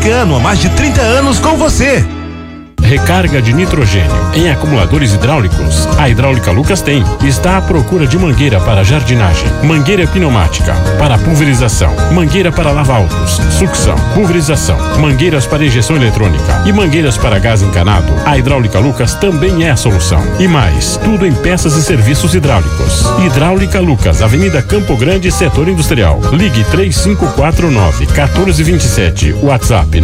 americano, há mais de 30 anos com você. Recarga de nitrogênio em acumuladores hidráulicos. A Hidráulica Lucas tem. Está à procura de mangueira para jardinagem, mangueira pneumática para pulverização, mangueira para lava-autos, sucção, pulverização, mangueiras para injeção eletrônica e mangueiras para gás encanado. A Hidráulica Lucas também é a solução. E mais, tudo em peças e serviços hidráulicos. Hidráulica Lucas, Avenida Campo Grande, Setor Industrial. Ligue 3549-1427. WhatsApp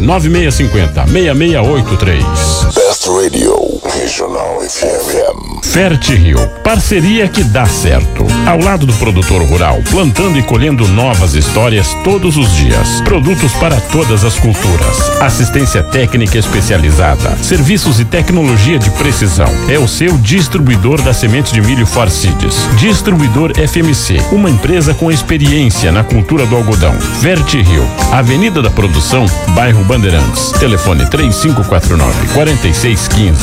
99650-6683. Best Radio, Regional FM. Ferti-Rio, parceria que dá certo. Ao lado do produtor rural, plantando e colhendo novas histórias todos os dias. Produtos para todas as culturas. Assistência técnica especializada. Serviços e tecnologia de precisão. É o seu distribuidor da semente de milho Farcides. Distribuidor FMC, uma empresa com experiência na cultura do algodão. Ferti-Rio, Avenida da Produção, bairro Bandeirantes. Telefone 3549-4615.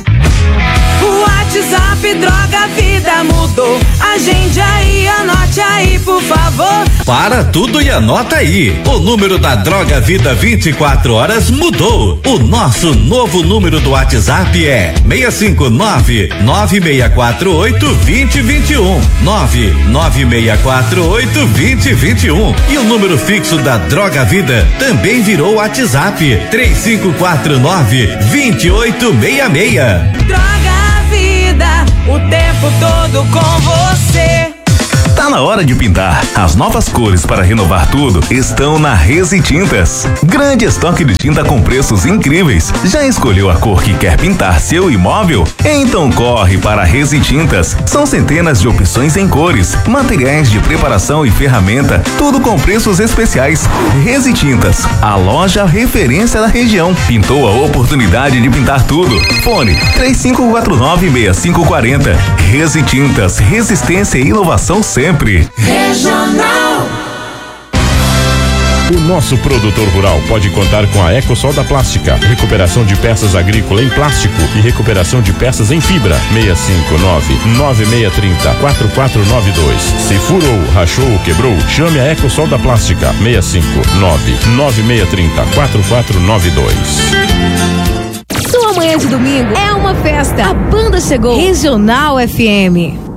WhatsApp Droga Vida mudou. Agende aí, anote aí, por favor. Para tudo e anota aí. O número da Droga Vida 24 horas mudou. O nosso novo número do WhatsApp é 659-9648-2021. 99648-2021. E o número fixo da Droga Vida também virou WhatsApp 3549-2866. Droga Vida, o tempo todo com você. Tá na hora de pintar. As novas cores para renovar tudo estão na Resi Tintas. Grande estoque de tinta com preços incríveis. Já escolheu a cor que quer pintar seu imóvel? Então corre para a Resi Tintas. São centenas de opções em cores, materiais de preparação e ferramenta, tudo com preços especiais. Resi Tintas, a loja referência da região. Pintou a oportunidade de pintar tudo. Fone 3549-6540. Resi Tintas, resistência e inovação sempre. Regional. O nosso produtor rural pode contar com a Ecosol da Plástica, recuperação de peças agrícolas em plástico e recuperação de peças em fibra. 659-9630-4492. Se furou, rachou ou quebrou, chame a Ecosol da Plástica. 659-9630-4492. Sua manhã de domingo é uma festa. A banda chegou. Regional FM.